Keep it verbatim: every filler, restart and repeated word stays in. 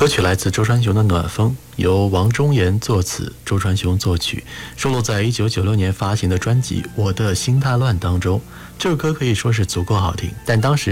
歌曲来自周传雄的《暖风》，由王中岩作词，周传雄作曲，收录在一九九六年发行的专辑《我的心太乱》当中。这首歌可以说是足够好听，但当时